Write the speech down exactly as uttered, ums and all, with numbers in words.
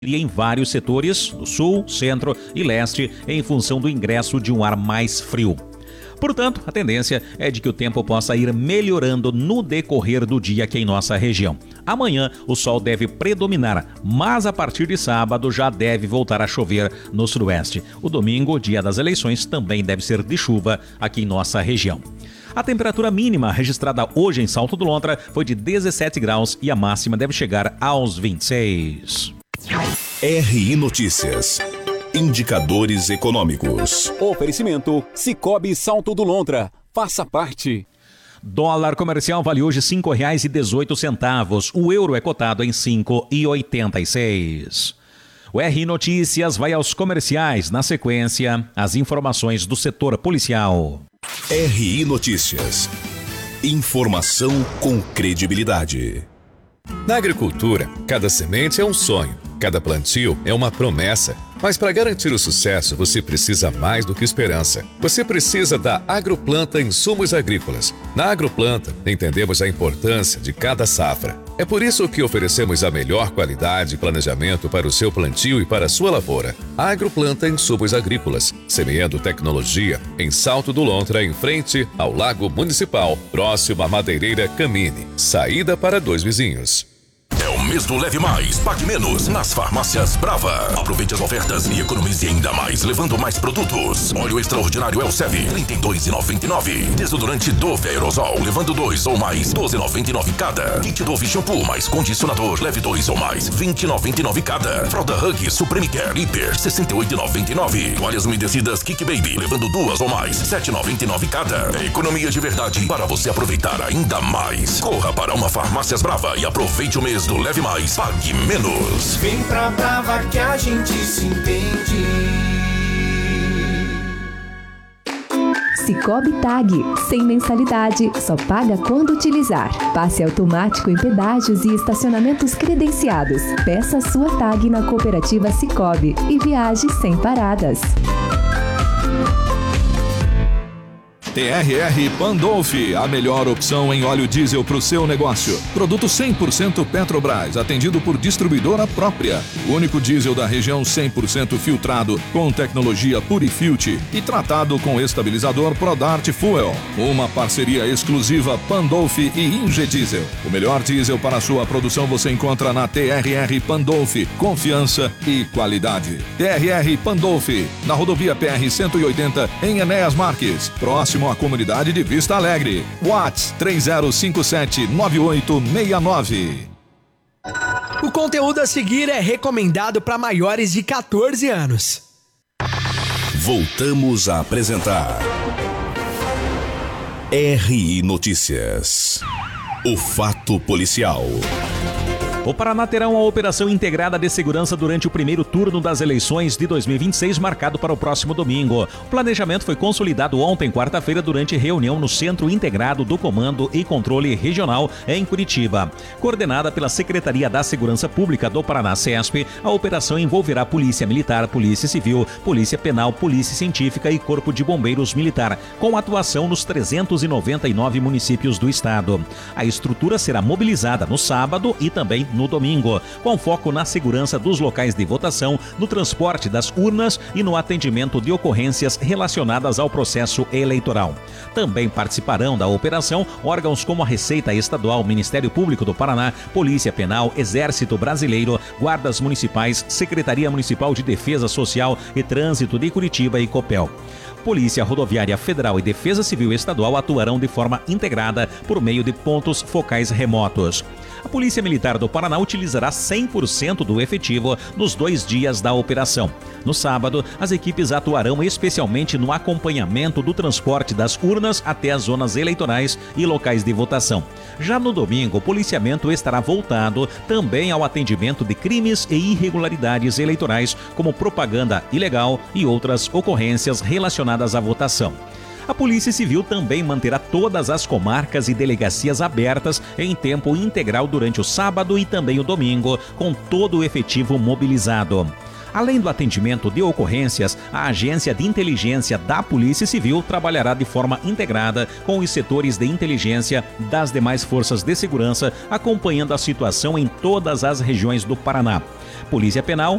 em vários setores, no sul, centro e leste, em função do ingresso de um ar mais frio. Portanto, a tendência é de que o tempo possa ir melhorando no decorrer do dia aqui em nossa região. Amanhã o sol deve predominar, mas a partir de sábado já deve voltar a chover no sudoeste. O domingo, dia das eleições, também deve ser de chuva aqui em nossa região. A temperatura mínima registrada hoje em Salto do Lontra foi de dezessete graus e a máxima deve chegar aos vinte e seis. R I Notícias. Indicadores econômicos. Oferecimento Sicoob Salto do Lontra. Faça parte. Dólar comercial vale hoje cinco reais e dezoito centavos. O euro é cotado em cinco reais e oitenta e seis. O R I Notícias vai aos comerciais. Na sequência, as informações do setor policial. R I Notícias. Informação com credibilidade. Na agricultura, cada semente é um sonho, cada plantio é uma promessa. Mas para garantir o sucesso, você precisa mais do que esperança. Você precisa da Agroplanta Insumos Agrícolas. Na Agroplanta, entendemos a importância de cada safra. É por isso que oferecemos a melhor qualidade e planejamento para o seu plantio e para a sua lavoura. Agroplanta Insumos Agrícolas, semeando tecnologia em Salto do Lontra, em frente ao Lago Municipal, próximo à Madeireira Camine. Saída para dois vizinhos. É o mês do Leve Mais, Pague Menos nas farmácias Brava. Aproveite as ofertas e economize ainda mais, levando mais produtos. Óleo extraordinário Elseve, trinta e dois reais e noventa e nove centavos. Desodorante Dove Aerosol, levando dois ou mais, doze reais e noventa e nove centavos cada. Kit Dove Shampoo mais condicionador, leve dois ou mais, vinte reais e noventa e nove centavos cada. Fralda Hug Supreme Care Hiper, sessenta e oito reais e noventa e nove centavos. Toalhas umedecidas Kick Baby, levando duas ou mais, sete reais e noventa e nove centavos cada. É economia de verdade para você aproveitar ainda mais. Corra para uma Farmácias Brava e aproveite o mês do Leve Mais, Pague Menos. Vem pra Brava que a gente se entende. Sicoob Tag, sem mensalidade, só paga quando utilizar. Passe automático em pedágios e estacionamentos credenciados. Peça sua tag na cooperativa Sicoob e viaje sem paradas. T R R Pandolfi, a melhor opção em óleo diesel para o seu negócio. Produto cem por cento Petrobras, atendido por distribuidora própria. O único diesel da região cem por cento filtrado, com tecnologia Purifilt e tratado com estabilizador Prodart Fuel. Uma parceria exclusiva Pandolfi e Ingediesel. O melhor diesel para a sua produção você encontra na T R R Pandolfi. Confiança e qualidade. T R R Pandolfi, na rodovia P R cento e oitenta, em Enéas Marques, próximo à comunidade de Vista Alegre. WhatsApp três zero cinco sete nove oito seis nove. O conteúdo a seguir é recomendado para maiores de quatorze anos. Voltamos a apresentar R I Notícias. O fato policial. O Paraná terá uma operação integrada de segurança durante o primeiro turno das eleições de dois mil e vinte e seis, marcado para o próximo domingo. O planejamento foi consolidado ontem, quarta-feira, durante reunião no Centro Integrado do Comando e Controle Regional em Curitiba. Coordenada pela Secretaria da Segurança Pública do Paraná, CESP, a operação envolverá Polícia Militar, Polícia Civil, Polícia Penal, Polícia Científica e Corpo de Bombeiros Militar, com atuação nos trezentos e noventa e nove municípios do estado. A estrutura será mobilizada no sábado e também no domingo, com foco na segurança dos locais de votação, no transporte das urnas e no atendimento de ocorrências relacionadas ao processo eleitoral. Também participarão da operação órgãos como a Receita Estadual, Ministério Público do Paraná, Polícia Penal, Exército Brasileiro, Guardas Municipais, Secretaria Municipal de Defesa Social e Trânsito de Curitiba e Copel. Polícia Rodoviária Federal e Defesa Civil Estadual atuarão de forma integrada por meio de pontos focais remotos. A Polícia Militar do Paraná utilizará cem por cento do efetivo nos dois dias da operação. No sábado, as equipes atuarão especialmente no acompanhamento do transporte das urnas até as zonas eleitorais e locais de votação. Já no domingo, o policiamento estará voltado também ao atendimento de crimes e irregularidades eleitorais, como propaganda ilegal e outras ocorrências relacionadas à votação. A Polícia Civil também manterá todas as comarcas e delegacias abertas em tempo integral durante o sábado e também o domingo, com todo o efetivo mobilizado. Além do atendimento de ocorrências, a Agência de Inteligência da Polícia Civil trabalhará de forma integrada com os setores de inteligência das demais forças de segurança, acompanhando a situação em todas as regiões do Paraná. Polícia Penal